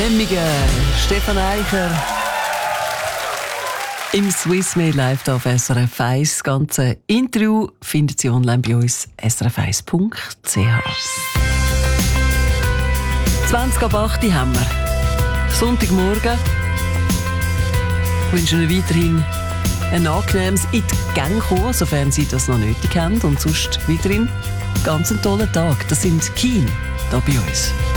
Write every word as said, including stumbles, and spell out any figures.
Hemmige, Stefan Eicher. Im Swissmade live auf S R F eins. Das ganze Interview findet Sie online bei uns s r f eins punkt c h. zwanzig ab acht haben wir. Sonntagmorgen. Ich wünsche Ihnen weiterhin ein angenehmes in die Gang kommen, sofern Sie das noch nötig haben. Und sonst weiterhin ganz einen tollen Tag. Das sind Keen hier bei uns.